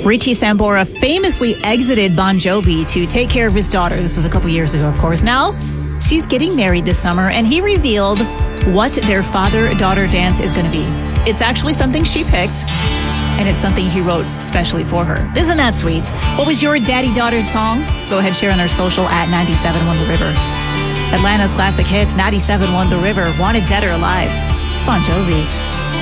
Richie Sambora famously exited Bon Jovi to take care of his daughter. This was a couple years ago, of course. Now, she's getting married this summer, and he revealed what their father-daughter dance is going to be. It's actually something she picked, and it's something he wrote specially for her. Isn't that sweet? What was your daddy-daughter song? Go ahead, share on our social at 97.1 The River. Atlanta's classic hits, 97.1 The River, Wanted Dead or Alive. It's Bon Jovi.